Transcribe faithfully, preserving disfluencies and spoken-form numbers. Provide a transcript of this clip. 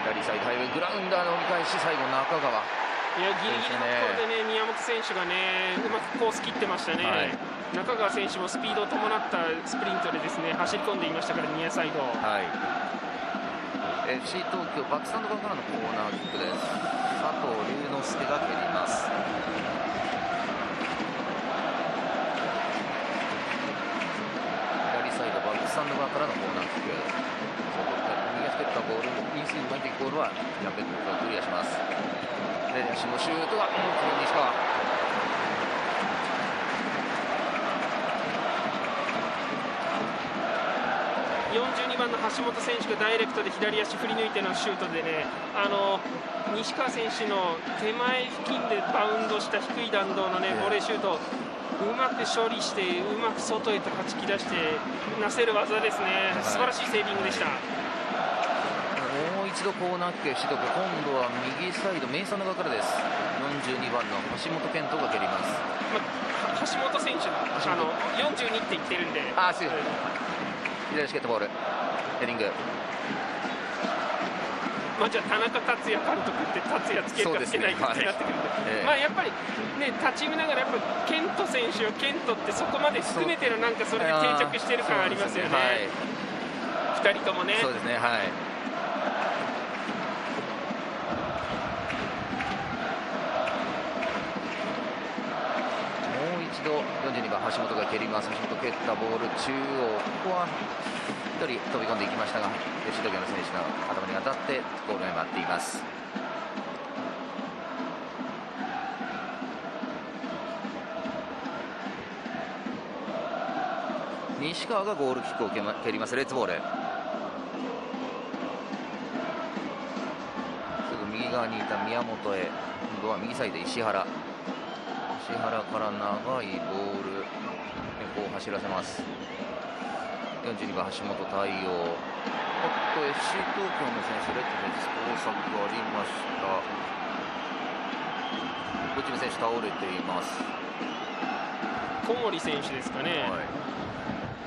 左サイドハイウェイグラウンダーの折り返し、最後中川。 いやギリギリのところでね、宮本選手がねうまくコース切ってましたね、はい、中川選手もスピードを伴ったスプリントでですね走り込んでいましたから、ニアサイド、 はい、エフシー 東京バックスタンド側からのコーナーキックです。佐藤龍之介が蹴ります。左サイドバックスタンド側からのコーナーキック、右足蹴ったボール、インスイング入っていくボールはヤンベックがクリアします。レレシのシュートは西川。 よんじゅうにばんの橋本選手がダイレクトで左足振り抜いてのシュートでね、あの西川選手の手前付近でバウンドした低い弾道のねボレーシュート、うまく処理してうまく外へとはじき出してなせる技ですね、はい、素晴らしいセービングでした。 もう一度コーナーキック、エフシー東京、今度は右サイドメイサンの側からです。よんじゅうにばんの橋本健人が蹴ります。 まあ、橋本選手あのよんじゅうにって言ってるんで、 あす左足蹴ったボールヘディング。 まあ、じゃあ田中達也監督って達也つけるかつけないかってなってくるんで、はい、まあやっぱりね立ち見ながらやっぱ健人選手は健人ってそこまで含めてのなんかそれで定着してる感ありますよね。はい、ふたりともね。 そうですね、はい。もう一度よんじゅうにばん橋本が蹴ります。橋本蹴ったボール中央、ここはひとり飛び込んでいきましたが、エフシー東京の選手の頭に当たってゴールが待っています。西川がゴールキックを蹴ります。レッツボール、すぐ右側にいた宮本へ、今度は右サイド石原、石原から長いボール、こう走らせます。よんじゅうにばん橋本対応、おっと エフシー 東京の選手、レッド選手交錯がありました。どっちも選手倒れています。 小森選手ですかね。 はい、